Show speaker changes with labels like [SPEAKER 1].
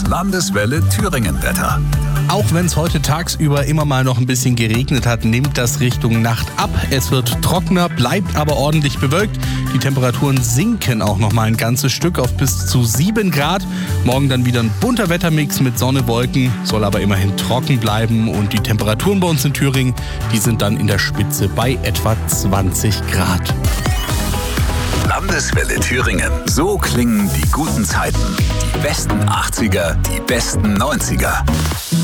[SPEAKER 1] Landeswelle Thüringen Wetter.
[SPEAKER 2] Auch wenn es heute tagsüber immer mal noch ein bisschen geregnet hat, nimmt das Richtung Nacht ab. Es wird trockener, bleibt aber ordentlich bewölkt. Die Temperaturen sinken auch noch mal ein ganzes Stück auf bis zu 7 Grad. Morgen dann wieder ein bunter Wettermix mit Sonne, Wolken, soll aber immerhin trocken bleiben. Und die Temperaturen bei uns in Thüringen, die sind dann in der Spitze bei etwa 20 Grad.
[SPEAKER 1] Landeswelle Thüringen. So klingen die guten Zeiten. Die besten 80er, die besten 90er.